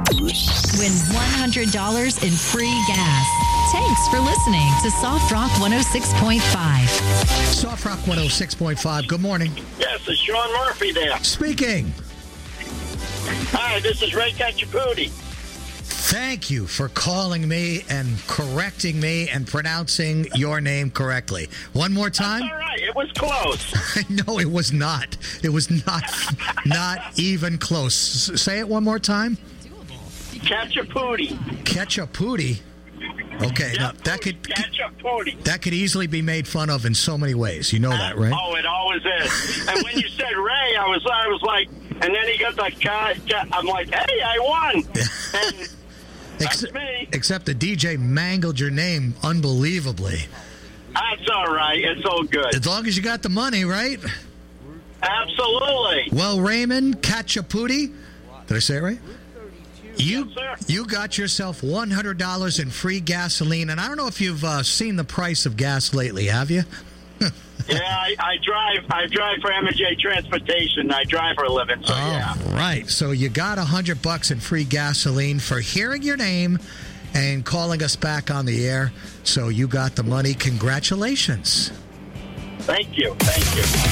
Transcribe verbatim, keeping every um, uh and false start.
Win one hundred dollars in free gas. Thanks for listening to Soft Rock one oh six point five. Soft Rock one oh six point five. Good morning. Yes, it's Sean Murphy there. Speaking. Hi, this is Ray Cacciaputi. Thank you for calling me and correcting me and pronouncing your name correctly. One more time. That's all right. It was close. No, it was not. It was not, not even close. S- Say it one more time. Cacciaputi. Ketchuputi. Okay, now that could Cacciaputi. that could easily be made fun of in so many ways. You know that, right? Oh, it always is. And when you said Ray, I was, I was like, and then he got the ca- ca- I'm like, hey, I won. And Ex- that's me. Except the D J mangled your name unbelievably. That's all right. It's all good. As long as you got the money, right? Absolutely. Well, Raymond Cacciaputi, did I say it right? You Yes, sir. you got yourself one hundred dollars in free gasoline, and I don't know if you've uh, seen the price of gas lately, have you? Yeah, I, I drive. I drive for M and J Transportation. I drive for a living. So yeah. All right. So you got a hundred bucks in free gasoline for hearing your name and calling us back on the air. So you got the money. Congratulations. Thank you. Thank you.